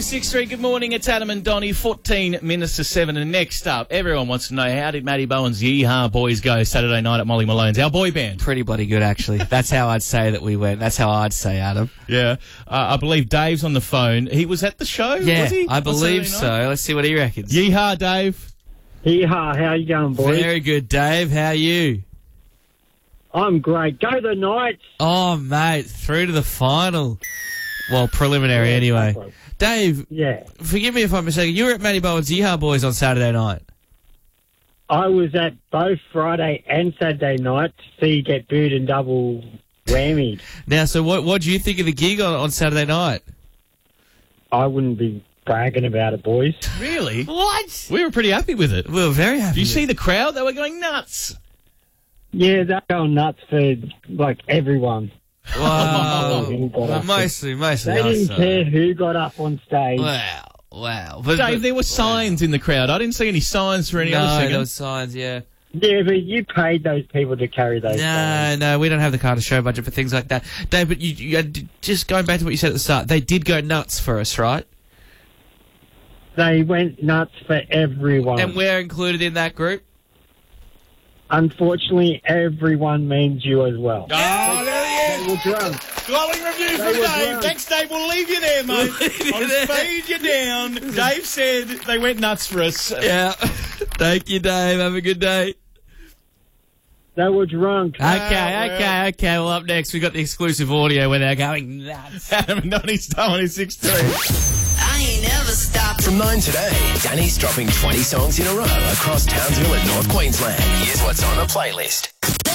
1063, good morning. It's Adam and Donnie, 14 minutes to 7. And next up, everyone wants to know, how did Matty Bowen's Yeehaw Boys go Saturday night at Molly Malone's, our boy band? Pretty bloody good, actually. That's how I'd say that we went. That's how I'd say, Adam. Yeah. I believe Dave's on the phone. He was at the show, Yeah, was he? I believe so. Let's see what he reckons. Yeehaw, Dave. Yeehaw, how you going, boys? Very good, Dave. How are you? I'm great. Go the Knights. Oh, mate, through to the final. Well, preliminary anyway. Exactly. Dave, Yeah. forgive me if I'm mistaken. You were at Matty Bowen's Yeehaw Boys on Saturday night. I was at both Friday and Saturday night to see you get booed and double whammied. Now, so what do you think of the gig on Saturday night? I wouldn't be bragging about it, boys. Really? What? We were pretty happy with it. We were very happy. Did you with see it. the crowd? They were going nuts. Yeah, they're going nuts for, everyone. Wow. Who got Well, up. mostly They us. didn't care who got up on stage. Wow. Dave, there were signs in the crowd. I didn't see any signs for any other No, singer. there was signs, yeah. Yeah, but you paid those people to carry those signs. No, we don't have the kind of show budget for things like that. Dave, but you just going back to what you said at the start, they did go nuts for us, right? They went nuts for everyone. And we're included in that group? Unfortunately, everyone means you as well. Oh, there he They is. were drunk. Glowing review They from were Dave. drunk. Thanks, Dave. We'll leave you there, mate. I'll just feed you down. Dave said they went nuts for us. Yeah. Thank you, Dave. Have a good day. They were drunk. Okay. Well, up next, we got the exclusive audio where they're going nuts. Adam and Donnie's 1063. I ain't never stopped. From 9 today, Danny's dropping 20 songs in a row across Townsville and North Queensland. Here's what's on the playlist.